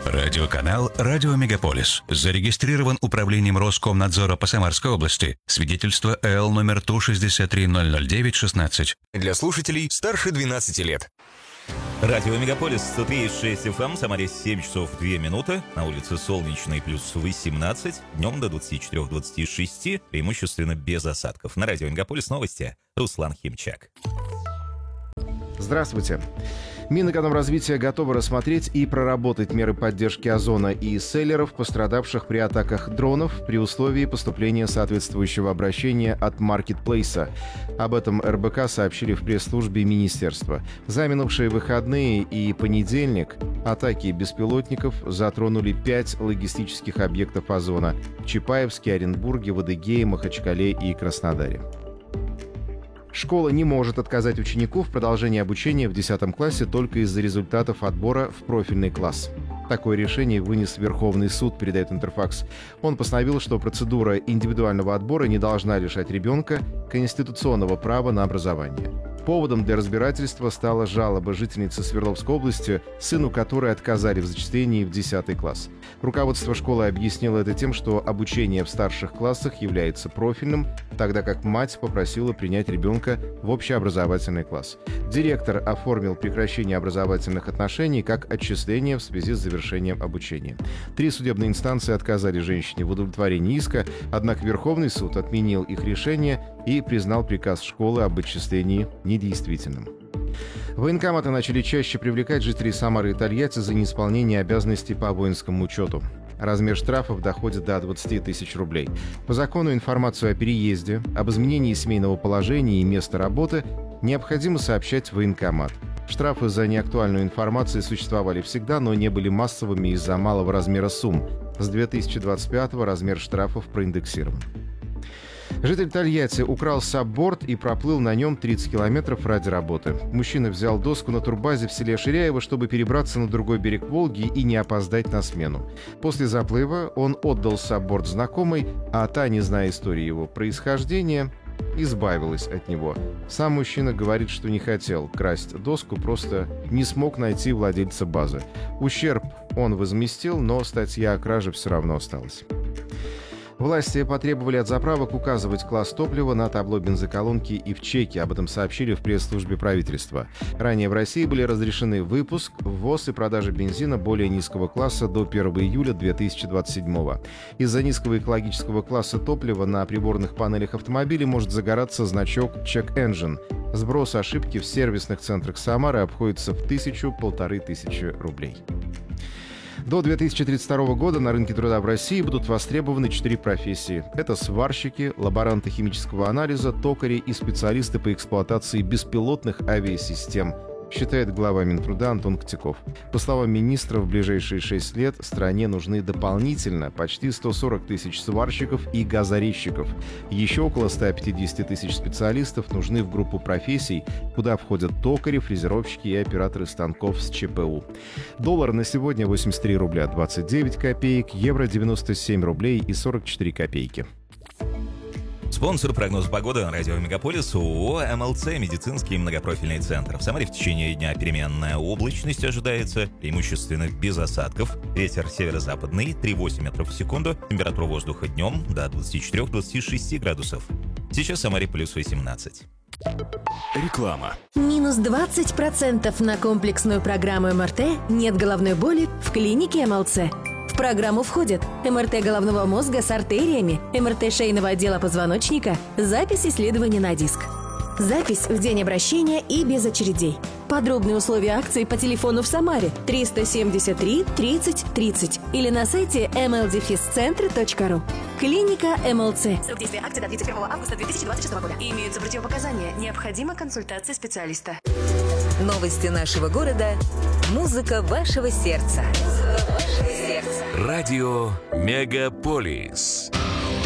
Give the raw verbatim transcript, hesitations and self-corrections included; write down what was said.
Радиоканал «Радио Мегаполис» зарегистрирован Управлением Роскомнадзора по Самарской области. Свидетельство эл номер Ту шестьдесят три ноль ноль девять шестнадцать. Для слушателей старше двенадцати лет. Радио Мегаполис, сто три и шесть эф эм, Самаре семь часов две минуты, на улице солнечной плюс восемнадцать, днем до двадцати четырёх — двадцати шести, преимущественно без осадков. На Радио Мегаполис новости, Руслан Химчак. Здравствуйте. Минэкономразвития готовы рассмотреть и проработать меры поддержки Озона и селлеров, пострадавших при атаках дронов, при условии поступления соответствующего обращения от маркетплейса. Об этом эр бэ ка сообщили в пресс-службе министерства. За минувшие выходные и понедельник атаки беспилотников затронули пять логистических объектов Озона – в Чапаевске, Оренбурге, в Адыгее, Махачкале и Краснодаре. Школа не может отказать ученику в продолжении обучения в десятом классе только из-за результатов отбора в профильный класс. Такое решение вынес Верховный суд, передает Интерфакс. Он постановил, что процедура индивидуального отбора не должна лишать ребенка конституционного права на образование. Поводом для разбирательства стала жалоба жительницы Свердловской области, сыну которой отказали в зачислении в десятый класс. Руководство школы объяснило это тем, что обучение в старших классах является профильным, тогда как мать попросила принять ребенка в общеобразовательный класс. Директор оформил прекращение образовательных отношений как отчисление в связи с завершением обучения. Три судебные инстанции отказали женщине в удовлетворении иска, однако Верховный суд отменил их решение и признал приказ школы об отчислении недействительным. Военкоматы начали чаще привлекать жителей Самары и Тольятти за неисполнение обязанностей по воинскому учету. Размер штрафов доходит до двадцати тысяч рублей. По закону информацию о переезде, об изменении семейного положения и места работы необходимо сообщать в военкомат. Штрафы за неактуальную информацию существовали всегда, но не были массовыми из-за малого размера сумм. С две тысячи двадцать пятого размер штрафов проиндексирован. Житель Тольятти украл сабборд и проплыл на нем тридцать километров ради работы. Мужчина взял доску на турбазе в селе Ширяево, чтобы перебраться на другой берег Волги и не опоздать на смену. После заплыва он отдал сабборд знакомой, а та, не зная истории его происхождения, избавилась от него. Сам мужчина говорит, что не хотел красть доску, просто не смог найти владельца базы. Ущерб он возместил, но статья о краже все равно осталась. Власти потребовали от заправок указывать класс топлива на табло бензоколонки и в чеке. Об этом сообщили в пресс-службе правительства. Ранее в России были разрешены выпуск, ввоз и продажа бензина более низкого класса до первого июля две тысячи двадцать седьмого. Из-за низкого экологического класса топлива на приборных панелях автомобилей может загораться значок «Check Engine». Сброс ошибки в сервисных центрах Самары обходится в тысячу-полторы тысячи рублей. До две тысячи тридцать второго года на рынке труда в России будут востребованы четыре профессии. Это сварщики, лаборанты химического анализа, токари и специалисты по эксплуатации беспилотных авиасистем, считает глава Минтруда Антон Котяков. По словам министра, в ближайшие шесть лет стране нужны дополнительно почти сто сорок тысяч сварщиков и газорезчиков. Еще около ста пятидесяти тысяч специалистов нужны в группу профессий, куда входят токари, фрезеровщики и операторы станков с че пэ у. Доллар на сегодня восемьдесят три рубля двадцать девять копеек, евро девяносто семь рублей и сорок четыре копейки. Спонсор прогноза погоды на Радио Мегаполис ООО эм эл цэ «Медицинский многопрофильный центр». В Самаре в течение дня переменная облачность ожидается, преимущественно без осадков. Ветер северо-западный, три целых восемь десятых метров в секунду. Температура воздуха днем до двадцати четырёх — двадцати шести градусов. Сейчас в Самаре плюс восемнадцать. Реклама. Минус двадцать процентов на комплексную программу эм эр тэ «Нет головной боли» в клинике эм эл цэ. В программу входят эм эр тэ головного мозга с артериями, эм эр тэ шейного отдела позвоночника, запись исследования на диск. Запись в день обращения и без очередей. Подробные условия акции по телефону в Самаре триста семьдесят три тридцать тридцать или на сайте эм эл дефис центр точка ру. Клиника эм эл цэ. Срок действия акции до тридцать первого августа две тысячи двадцать шестого года. Имеются противопоказания. Необходима консультация специалиста. Новости нашего города. Музыка вашего сердца. Радио Мегаполис.